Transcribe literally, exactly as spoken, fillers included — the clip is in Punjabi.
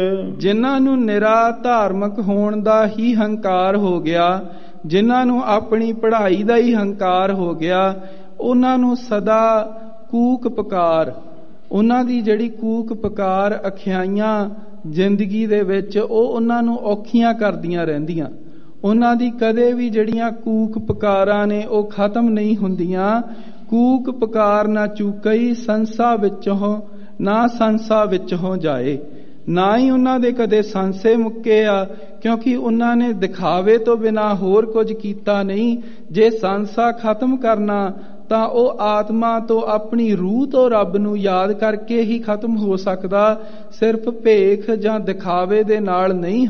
ਜਿਨ੍ਹਾਂ ਨੂੰ ਨਿਰਾ ਧਾਰਮਿਕ ਹੋਣ ਦਾ ਹੀ ਹੰਕਾਰ ਹੋ ਗਿਆ, ਜਿਨ੍ਹਾਂ ਨੂੰ ਆਪਣੀ ਪੜ੍ਹਾਈ ਦਾ ਹੀ ਹੰਕਾਰ ਹੋ ਗਿਆ, ਉਹਨਾਂ ਨੂੰ ਸਦਾ ਕੂਕ ਪੁਕਾਰ, ਉਹਨਾਂ ਦੀ ਜਿਹੜੀ ਕੂਕ ਪੁਕਾਰ ਅਖਿਆਈਆਂ ਜ਼ਿੰਦਗੀ ਦੇ ਵਿੱਚ ਉਹ ਉਹਨਾਂ ਨੂੰ ਔਖੀਆਂ ਕਰਦੀਆਂ ਰਹਿੰਦੀਆਂ। ਉਹਨਾਂ ਦੀ ਕਦੇ ਵੀ ਜਿਹੜੀਆਂ ਕੂਕ ਪੁਕਾਰਾਂ ਨੇ ਉਹ ਖਤਮ ਨਹੀਂ ਹੁੰਦੀਆਂ। ਕੂਕ ਪੁਕਾਰ ਨਾ ਚੂਕਈ ਸੰਸਾ ਵਿੱਚੋਂ, ਨਾ ਸੰਸਾ ਵਿੱਚੋਂ ਜਾਏ। ਨਾ ਹੀ ਉਹਨਾਂ ਦੇ ਕਦੇ ਸੰਸੇ ਮੁੱਕੇ ਆ, ਕਿਉਂਕਿ ਉਹਨਾਂ ਨੇ ਦਿਖਾਵੇ ਤੋਂ ਬਿਨਾਂ ਹੋਰ ਕੁਝ ਕੀਤਾ ਨਹੀਂ। ਜੇ ਸੰਸਾ ਖਤਮ ਕਰਨਾ ਤਾਂ ਉਹ ਆਤਮਾ ਤੋਂ, ਆਪਣੀ ਰੂਹ ਤੋਂ ਰੱਬ ਨੂੰ ਯਾਦ ਕਰਕੇ ਹੀ ਖਤਮ ਹੋ ਸਕਦਾ, ਸਿਰਫ ਭੇਖ ਜਾਂ ਦਿਖਾਵੇ ਦੇ ਨਾਲ ਨਹੀਂ